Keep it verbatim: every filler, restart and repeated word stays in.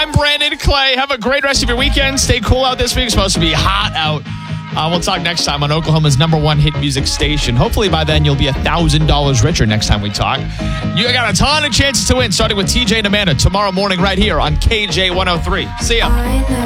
I'm Brandon Clay. Have a great rest of your weekend. Stay cool out this week. It's supposed to be hot out. Uh, we'll talk next time on Oklahoma's number one hit music station. Hopefully by then you'll be one thousand dollars richer next time we talk. You got a ton of chances to win, starting with T J and Amanda tomorrow morning right here on K J one oh three. See ya.